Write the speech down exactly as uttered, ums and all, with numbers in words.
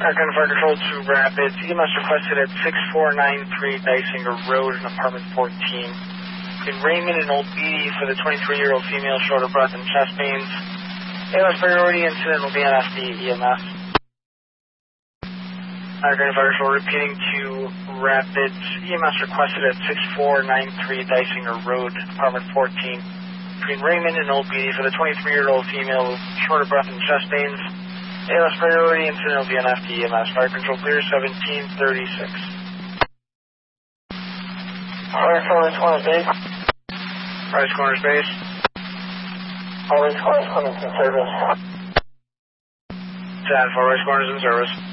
Argon Fire Control to Rapids. E M S requested at six four nine three Dysinger Road in apartment fourteen. In Raymond and Old Beatty for the twenty-three-year-old female, short of breath and chest pains. A L S priority incident will be on F D E M S. Argon Fire Control repeating to Rapids. E M S requested at six four nine three Dysinger Road, apartment fourteen. Between Raymond and Old Beatty for the twenty-three-year-old female, short of breath and chest pains. A L S priority incident will be on F D E M S. Fire Control clear seventeen thirty-six. Fire Forest Corners Base. Forest Corners Base. Forest Corners in service. Sad Forest Corners in service.